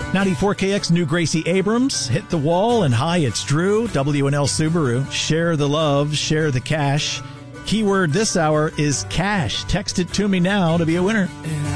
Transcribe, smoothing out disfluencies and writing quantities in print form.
94KX New Gracie Abrams, Hit the Wall, and hi, it's Drew, W&L Subaru. Share the love, share the cash. Keyword this hour is cash. Text it to me now to be a winner.